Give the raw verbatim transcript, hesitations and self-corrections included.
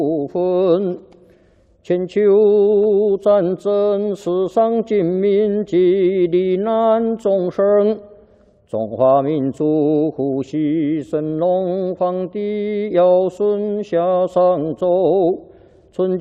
部分。全球战争，世上尽民及罹难众生，中华民族呼吸神龙皇帝尧舜夏商周。春秋